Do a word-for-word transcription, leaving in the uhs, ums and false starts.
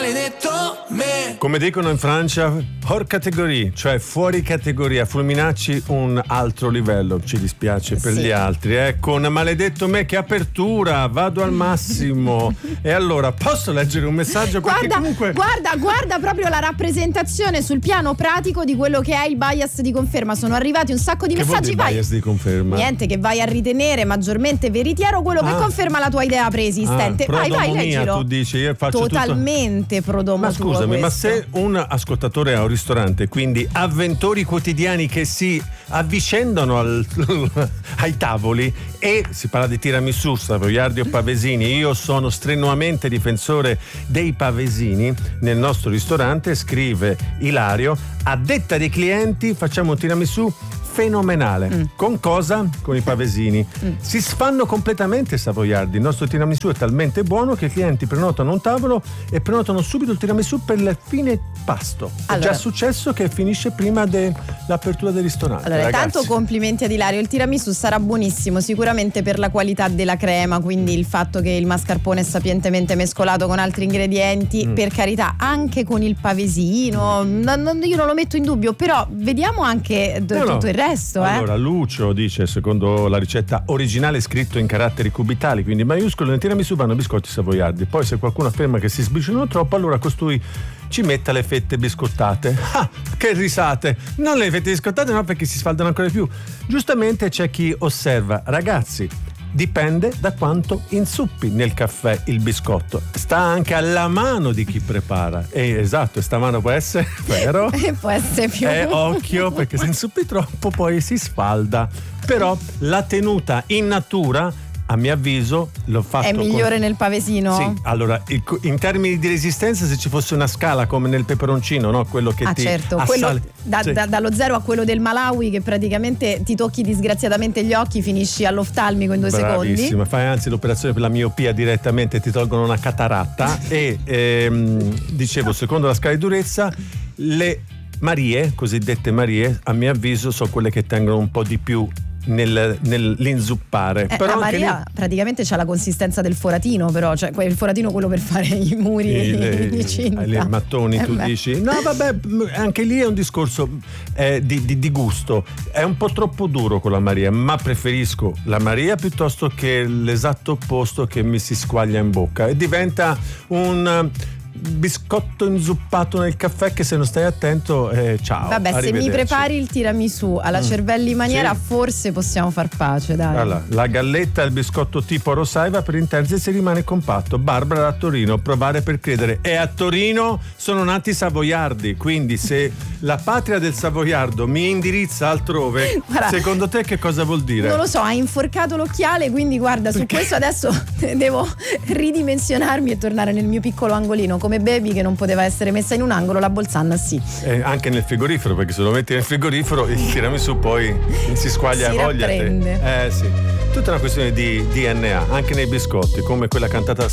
maledetto me. Come dicono in Francia, hors categorie, cioè fuori categoria. Fulminacci un altro livello, ci dispiace per sì. gli altri, eh. Con maledetto me, che apertura, vado al massimo. E allora, posso leggere un messaggio? Guarda, comunque... guarda, guarda proprio la rappresentazione sul piano pratico di quello che è il bias di conferma. Sono arrivati un sacco di che messaggi. Vuol dire bias di conferma? Niente, che vai a ritenere maggiormente veritiero quello ah. che conferma la tua idea preesistente. Ah, vai, vai, prodomomia, leggilo. tu dici, io faccio totalmente tutto... prodomo. Ma scusami, ma questo. se un ascoltatore ha un ristorante, quindi avventori quotidiani che si avvicendano al, ai tavoli, e si parla di tiramisù, savoiardi o pavesini, io sono strenuamente difensore dei pavesini nel nostro ristorante, scrive Ilario, a detta dei clienti facciamo un tiramisù fenomenale. Mm. Con cosa? Con i pavesini. Mm. Si sfanno completamente i savoiardi. Il nostro tiramisù è talmente buono che i clienti prenotano un tavolo e prenotano subito il tiramisù per il fine pasto. Allora, è già successo che finisce prima dell'apertura del ristorante. Allora, ragazzi. Tanto complimenti ad Ilario. Il tiramisù sarà buonissimo sicuramente per la qualità della crema, quindi il fatto che il mascarpone è sapientemente mescolato con altri ingredienti, mm. per carità, anche con il pavesino, non, non, io non lo metto in dubbio, però vediamo anche d- no, tutto no. il resto. Allora, eh? Lucio dice, secondo la ricetta originale scritto in caratteri cubitali, quindi maiuscolo, nel tiramisù vanno biscotti savoiardi. Poi se qualcuno afferma che si sbriciolano troppo, allora costui ci metta le fette biscottate. Ah, che risate! Non le fette biscottate, no, perché si sfaldano ancora di più. Giustamente c'è chi osserva, ragazzi, dipende da quanto insuppi nel caffè il biscotto. Sta anche alla mano di chi prepara. E esatto, sta mano può essere, vero? può essere più. Eh, occhio, perché se insuppi troppo poi si sfalda. Però la tenuta in natura, a mio avviso, l'ho fatto. È migliore con... nel pavesino? Sì, allora, in termini di resistenza, se ci fosse una scala come nel peperoncino, no? Quello che ah, ti certo, assale... quello da, sì. da, dallo zero a quello del Malawi, che praticamente ti tocchi disgraziatamente gli occhi, finisci all'oftalmico in due Bravissima. secondi. Fai anzi l'operazione per la miopia direttamente, ti tolgono una cataratta. E ehm, dicevo, secondo la scala di durezza, le Marie, cosiddette Marie, a mio avviso sono quelle che tengono un po' di più Nel, nell'inzuppare. Eh, però la Maria lì... praticamente c'ha la consistenza del foratino, però, cioè il foratino quello per fare i muri I, le, di cinta. I mattoni, eh tu beh. dici no vabbè, anche lì è un discorso eh, di, di, di gusto, è un po' troppo duro con la Maria, ma preferisco la Maria piuttosto che l'esatto opposto, che mi si squaglia in bocca e diventa un biscotto inzuppato nel caffè che se non stai attento eh, ciao. Vabbè, se mi prepari il tiramisù alla mm. cervelli maniera, sì, forse possiamo far pace, dai. Allora, la galletta e il biscotto tipo Rosaiva per intendersi si rimane compatto. Barbara da Torino, provare per credere. E a Torino sono nati i savoiardi, quindi se la patria del savoiardo mi indirizza altrove, guarda, secondo te che cosa vuol dire? Non lo so, hai inforcato l'occhiale, quindi guarda, perché? Su questo adesso devo ridimensionarmi e tornare nel mio piccolo angolino, come Baby che non poteva essere messa in un angolo, la Bolzanna sì. Eh, anche nel frigorifero, perché se lo metti nel frigorifero il tiramisù poi si squaglia si a voglia. rapprende. Eh sì, tutta una questione di D N A, anche nei biscotti, come quella cantata